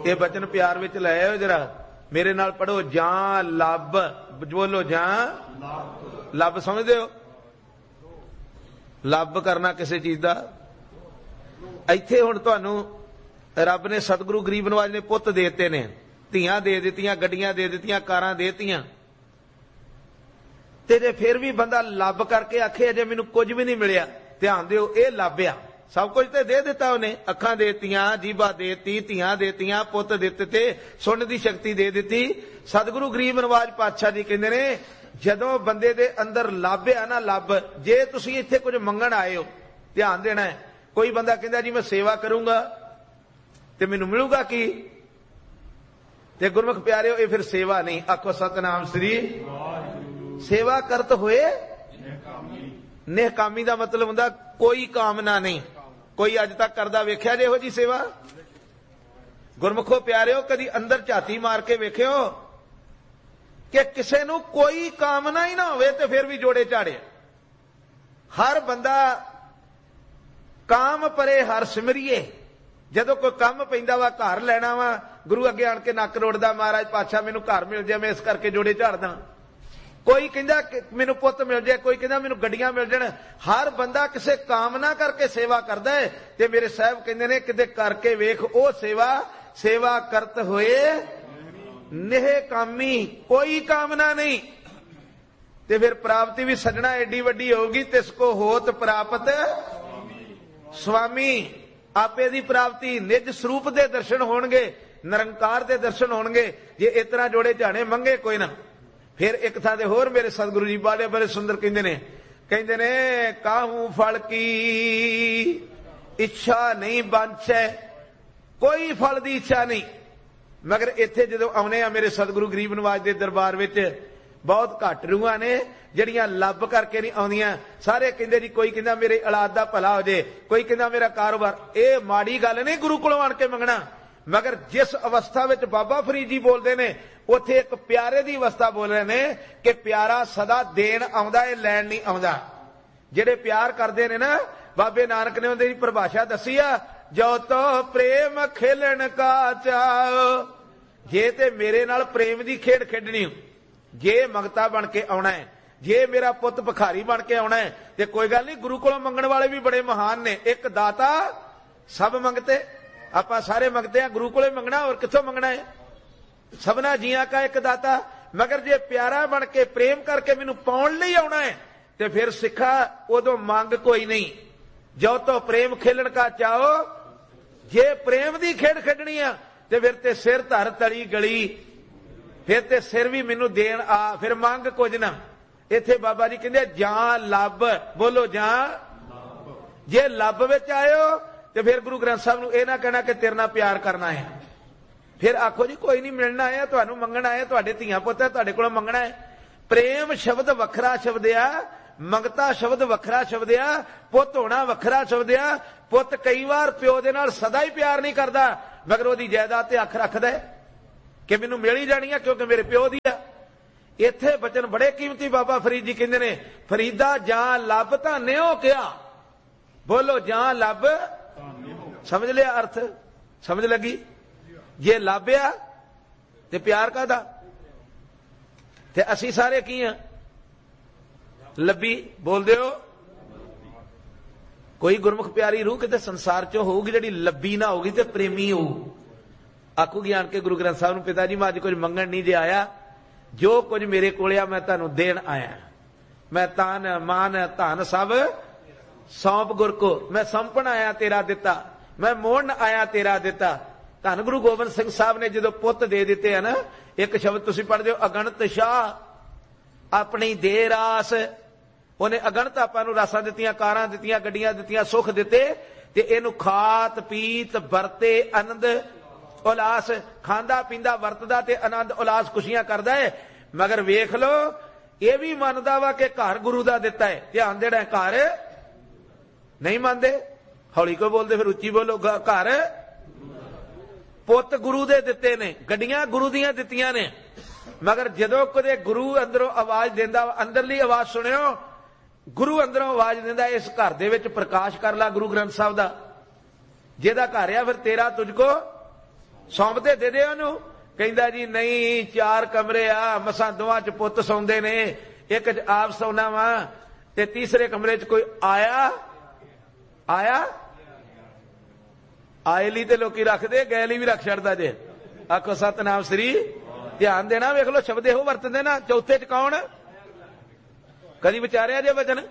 ये बचन प्यार विच लै आओ जरा, मेरे नाल पढ़ो, जां लब, बोलो जां लब, समझदे हो? लब करना किसी चीज का। इत्थे हुण तुहानू रब ने सतगुरु गरीब नवाज ने पुत्त देते ने, धियां दे दित्तियां, गड्डियां दे दित्तियां, कारां दे दित्तियां, ते जे फिर भी बंदा लब करके आखे अजे मैनू कुछ भी नहीं मिलिया, ध्यान दिओ ये लब आ। सब कुछ तो दे दिता उन्हें, अखां देतियां, जीभा देती, धियां देतियां, पुत्त दिते, सुनने की शक्ति दे दी। सतगुरु गरीब नवाज पातशाह जी कहते ने जदों बंदे दे अंदर लब आ ना, लब, जे तुसीं इत्थे कुछ मंगण आए हो, ध्यान देना है। कोई बंदा कहता जी मैं सेवा करूंगा ते मैनू मिलूगा की, ते गुरमुख प्यारे ये फिर सेवा नहीं। आखो सतनाम श्री। सेवा करत होए निहकामी का मतलब हुंदा कोई कामना नहीं। कोई अज तक करदा वेख्या जे इहो जी सेवा? गुरमुखो प्यारिओ कदी अंदर झाती मार के वेख्यो कि किसे नू कोई कामना ही ना होवे ते फिर भी जोड़े झाड़े। हर बंदा काम परे हर सिमरिए। जदों कोई काम पैंदा वा, घर लैना वा, गुरु अगे आण के नक रोड़दा, महाराज पातशाह मैनू घर मिल जाए, मैं इस करके जोड़े झाड़दा। कोई कहंदा मैनू पुत्त मिल जाए, कोई कहंदा मैनू गड्डियां मिल जाण। हर बंदा किसे कामना करके सेवा करदा है। ते मेरे साहब कहंदे ने किते करके वेख ओ सेवा, सेवा करत होए निहकामी, कोई कामना नहीं। ते फिर प्राप्ति भी सजना एडी वड्डी होगी, तिसको होत प्राप्त स्वामी। आपे दी प्राप्ति निज स्वरूप दे दर्शन होणगे, निरंकार दे दर्शन होणगे। जे इतना जोड़े झाणे मंगे कोई ना। फिर एक थां ते होर मेरे सतगुरु जी बाले बड़े सुंदर कहंदे ने काहू फल की इच्छा नहीं बांछै, कोई फल दी इच्छा नहीं। मगर इत्थे जदों आउणे आ मेरे सतगुरु गरीब नवाज दे दरबार विच बहुत घट रूहां ने जड़ियां लब करके नहीं आउंदियां। सारे कहंदे जी कोई कहंदा मेरे औलाद दा भला हो जाए, कोई कहंदा मेरा कारोबार। ये माड़ी गल नहीं गुरु कोलों आण के मंगना। मगर जिस अवस्था विच बाबा फरीद जी बोलते हैं, उत्थे एक प्यारे की अवस्था बोल रहे हैं कि प्यारा सदा देन आउंदा है, लैण नहीं आउंदा। जिहड़े प्यार करते हैं ना, बाबे नानक ने उहदी परिभाषा दसी आ, जो तो प्रेम खेलण का चाओ। जे ते मेरे नाल प्रेम की खेड खेडनी, जे मंगता बन के आउणा है, जे मेरा पुत भिखारी बन के आउणा है, ते कोई गल नहीं। गुरु कोलों मंगण वाले भी बड़े महान ने। एक दाता सब मंगते, आपां सारे मंगते हैं, गुरु कोलों मंगना और कित्थों मंगना है? सबना जियां का एक दाता। मगर जे प्यारा बन के प्रेम करके मैनू पाउण लई आउणा है, ते फिर सिखा उदों मंग कोई नहीं। जो तो प्रेम खेलण का चाहो, जे प्रेम दी खेड खेडनी आ ते फिर ते सिर धर तली गली, फिर ते सिर भी मैनू देण आ, फिर मंग कुछ ना। इत्थे बाबा जी कहंदे जां लब, बोलो जां। जे लब विच आयो ते फिर गुरु ग्रंथ साहब नूं इह ना कहना कि तेरे नाल प्यार करना है। फिर आखो जी कोई नहीं, मिलना है, तुहानू मंगण आए, तुहाडे धीआं पुत्त है, तुहाडे कोलों मंगना है। प्रेम शब्द वखरा शब्द आ, मंगता शब्द वखरा शब्द आ, पुत्त होना वखरा शब्द आ। पुत्त कई बार प्यो दे नाल सदा ही प्यार नहीं करदा, मगर ओहदी जायदाद ते अख रखदा है कि मैनू मिल ही जानी है क्योंकि मेरे प्यो दी आ। इत्थे बचन बड़े कीमती बाबा फरीद जी कहंदे ने, फरीदा जां लब धाने हो क्या, बोलो जां लब। समझ लिया अर्थ? समझ लगी? जे लाभ्या ते प्यार कादा, ते असी सारे की हां? लब्बी। बोल दिओ कोई गुरमुख प्यारी रूह किते संसार चो होगी जिहड़ी लब्बी ना होगी ते प्रेमी हो। आखूगी आण के गुरु ग्रंथ साहब नूं, पिता जी मैं अज कुछ मंगण नहीं जे आया, जो कुछ मेरे कोल आ मैं तुहानूं देण आया। मैं तान मान धन सब सौंप गुर को, मैं सौंपण आया तेरा दिता, मैं मोड़न आया तेरा दिता। धन गुरु गोबिंद सिंह साहब ने जो पुत्त दे दिते हैं ना, एक शब्द तुसीं पढ़दे हो, अगणत शाह अपनी दे रास। उन्हें अगणत आपां नूं रासां दित्तियां, कारां दित्तियां, गड्डियां दित्तियां, सुख दिते, ते इहनूं खात पीत वरते आनंद उलास, खांदा पींदा वरतदा ते आनंद उलास खुशियां करदा है। मगर वेख लो ये भी मनदा वा कि घर गुरु दा दिता है। ध्यान देना, घर नहीं मानदे। हौली को बोलदे, फिर उच्ची बोलो। घर पुत्त गुरु दे दिते ने, गड्डियां गुरु दियां दित्तियां ने, मगर जदों कदे गुरु अंदरों आवाज देंदा, अंदरली आवाज सुनियो, गुरु अंदरों आवाज देंदा, इस घर दे विच प्रकाश कर ला गुरु ग्रंथ साहब दा। जेदा घर आ फिर तेरा तुझको सौंपते दे दे ओनू, कहंदा जी नहीं 4 कमरे आ, मसां दोवां च पुत्त सौंदे ने, एक च आप सौना वा, ते तीसरे कमरे च कोई आया आए ली ते लोकी रखदे, गए ली भी रख छड़दा जे। आखो सतनाम श्री। ध्यान देना, वेख लो शब्द एहो वरतदे ना। चौथे च कौन? कदी विचारिया जे वचन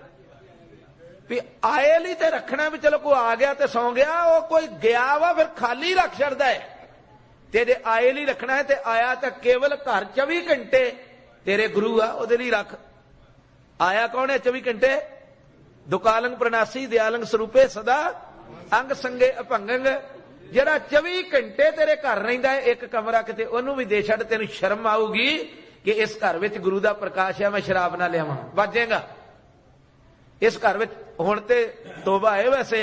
भी आए ली ते रखना, भी चलो कोई आ गया ते सौ गया, वो कोई गया वा फिर खाली रख छड़दा है। ते जे आए ली रखना है ते आया तो केवल घर 24 घंटे तेरे गुरु आ, ओदे लई रख। आया कौन है 24 घंटे? दुकालंग प्रणासी दयालंग स्वरूपे सदा अंग संगे अभंगंग, जेड़ा 24 घंटे तेरे घर रहिंदा है। एक कमरा किते ओनू भी दे छड़, तेनू शर्म आऊगी कि इस घर विच गुरु दा प्रकाश है, मैं शराब ना लियावां, वाजेगा इस घर विच। हुण ते तोबा है वैसे,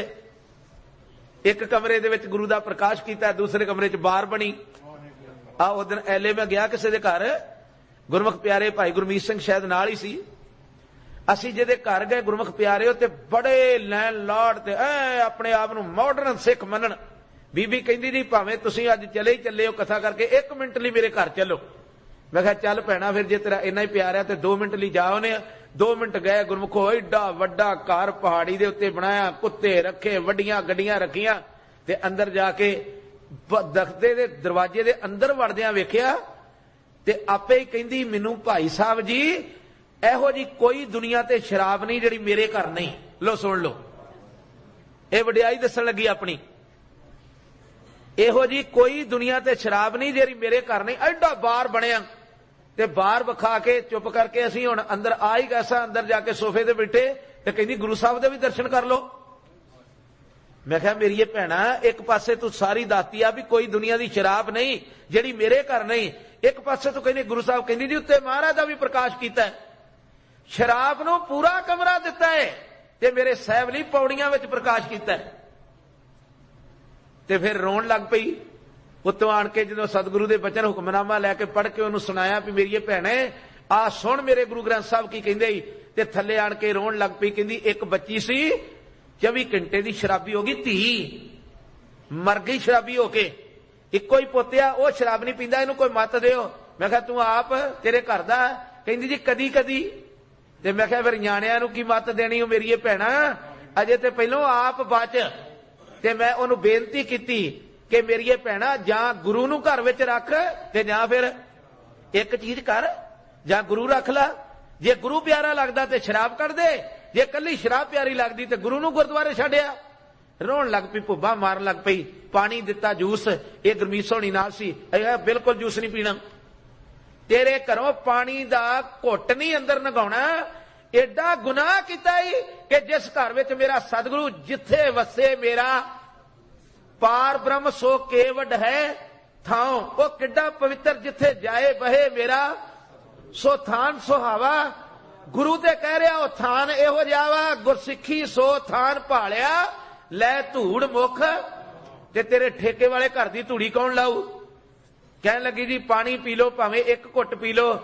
एक कमरे दे विच गुरु दा प्रकाश कीता, दूसरे कमरे च बार बनी। आ उस दिन एले मैं गया किसी दे घर, गुरमुख प्यारे भाई गुरमीत सिंह शायद नाल ही सी। असी जिहदे घर गए गुरमुख प्यारे, ते बड़े लैन लॉर्ड ते अपने आप नूं मॉडर्न सिख मनन। बीबी कहंदी जी भावें तुसीं अज चले ही चले हो कथा करके, 1 मिनट लई मेरे घर चलो। मैं कहा चल भैणा, फिर जे तेरा इन्ना ही प्यार है तो 2 मिनट लई जा आउने। 2 मिनट गए, गुरमुखो एडा वड्डा घर पहाड़ी दे उत्ते बनाया, कुत्ते रखे, वड्डियां गड्डियां रखियां, ते अंदर जाके दख्ते दे दरवाजे दे अंदर वड़दियां वेखिया, ते आपे ही कहंदी मैनू भाई साहब जी एहो जी कोई दुनिया ते शराब नहीं जिहड़ी मेरे घर नहीं। लो सुन लो, ये वडियाई दसन लगी अपनी। एहो जी कोई दुनिया ते शराब नहीं जिहड़ी मेरे घर नहीं। एडा बार बनिया, ते बार विखा के चुप करके असी हुण अंदर आ ही गए सां। अंदर जाके सोफे ते बैठे, ते कहंदी गुरु साहब दे भी दर्शन कर लो। मैं कहा मेरी भैणा, एक पासे तू सारी दाती आ भी कोई दुनिया दी शराब नहीं जिहड़ी मेरे घर नहीं, एक पासे तू कहंदी गुरु साहब कहंदी जी उत्ते महाराज दा भी प्रकाश कीता है, शराब नूं पूरा कमरा दिता है, ते मेरे साहब लई पौड़ियां विच प्रकाश कीता है। ते फिर रोण लग पई। उत्तों आण के जो सतगुरु दे बचन हुक्मनामा लैके पढ़ के उन्होंने सुनाया भी मेरी भैणे आ सुन मेरे गुरु ग्रंथ साहब की कहंदे ही, ते थल्ले आण के रोण लग पई। कहंदी एक बच्ची सी 24 घंटे दी शराबी हो गई, धी मर गई शराबी होके, इक्को ही पोतिया वो शराब नहीं पींदा, इहनूं कोई मत दिओ। मैं कहा तू आप तेरे घर दा? कहंदी जी कदी कदी। ते मैं कहा फिर न्याणिਆਂ ਨੂੰ की मत देनी हो मेरी भैणा, अजे ते पहलों आप बच। ते मैं उन्होंने बेनती की कि मेरी भैणा जां गुरु नूं घर विच रख, ते जां फिर एक चीज कर, जां गुरु रख ला। जे गुरु प्यारा लगदा ते शराब कढ दे, जे कल्ली शराब प्यारी लगदी ते गुरु नूं गुरुद्वारे छड्डिया। रोण लग पई, भुब्बा मारन लग पई। पानी दिता, जूस, ये गुरमीत सोहनी नाल सी, बिल्कुल जूस नहीं पीना, तेरे घरों पानी दा घुट नहीं अंदर नगाउणा। एडा गुनाह कीता ही कि जिस घर विच मेरा सतगुरु जिथे वसे मेरा पार ब्रह्म सो केवड है थाओ, वो किड्डा पवित्र जिथे जाए बहे मेरा सो थान सुहावा। गुरु ते कह रहा वो थान एहो जिहा वा, गुरसिੱਖੀ सो थान भालिया लै धूड़ मुख, ते तेरे ठेके वाले घर दी धूड़ी कौन लाऊ। कहन लगी जी पानी पी लो, भावें 1 घुट पी लो,